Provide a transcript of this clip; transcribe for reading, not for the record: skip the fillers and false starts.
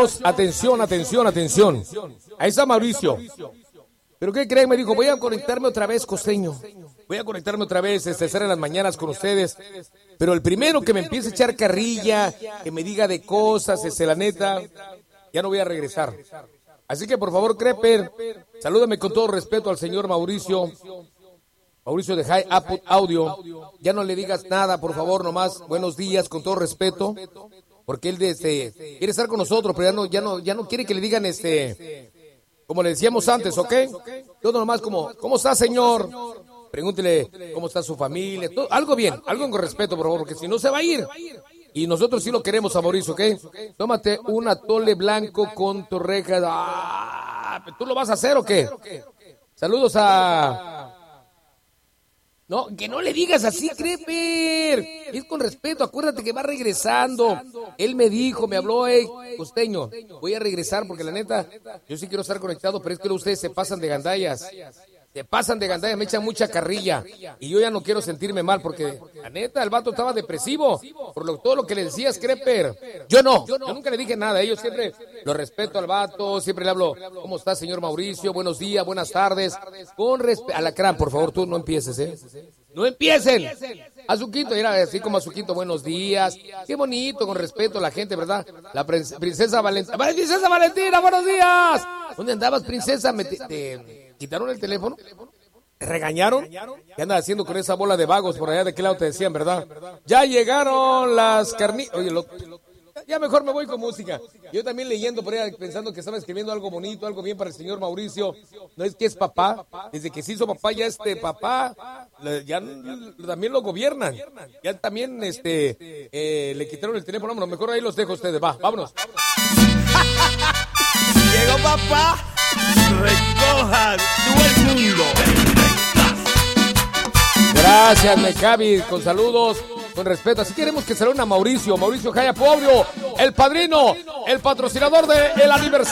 muchachos, atención. Ahí está Mauricio. ¿Pero qué creen? Me dijo, voy a conectarme otra vez, costeño. Voy a conectarme otra vez, estar en las mañanas con ustedes. Pero el primero que me empiece a echar carrilla, que me diga de cosas, la neta, ya no voy a regresar. Así que, por favor, Creper, salúdame con todo respeto al señor Mauricio de High Up Audio. Ya no le digas nada, por favor, nomás buenos días, con todo respeto. Porque él quiere estar con nosotros, pero ya no quiere que le digan como le decíamos antes, ¿ok? Todo nomás ¿cómo está, señor? Pregúntele cómo está su familia, todo, algo bien, algo con respeto, por favor, porque si no se va a ir. Y nosotros sí lo queremos a Mauricio, ¿ok? Tómate un atole blanco con torrejas. ¿Tú lo vas a hacer o qué? Saludos a... No, que no le digas así, Creper. Es con respeto, acuérdate que va regresando. Él me habló, costeño, voy a regresar porque la neta, yo sí quiero estar conectado, pero es que ustedes se pasan de gandallas. Me echan mucha carrilla. Y yo ya no quiero sentirme mal porque, la neta, el vato estaba depresivo por todo lo que le decías, Creper. Yo nunca le dije nada. Yo siempre lo respeto al vato, siempre le hablo, ¿cómo está, señor Mauricio? Buenos días, buenas tardes. Con respeto. Alacrán, por favor, tú no empieces, ¡No empiecen! A su quinto, era así como a su quinto, buenos días. Qué bonito, con respeto a la gente, ¿verdad? La princesa Valentina. ¡Princesa Valentina, buenos días! ¿Dónde andabas, princesa? ¿Te quitaron el teléfono? ¿Te regañaron? ¿Qué andas haciendo con esa bola de vagos por allá? ¿De qué lado te decían, verdad? Ya llegaron las carnitas. Oye, ya mejor me voy con música. Yo también leyendo por ahí, pensando que estaba escribiendo algo bonito, algo bien para el señor Mauricio. No es que es papá. Desde que se hizo papá, ya papá, ya también lo gobiernan. Ya también le quitaron el teléfono. Vámonos, mejor ahí los dejo a ustedes. Vámonos. Llegó papá. Recojan todo el mundo. Gracias, Mecabi, con saludos, con respeto. Así queremos que saluden a Mauricio Jaya Pobrio, el padrino, el patrocinador del aniversario.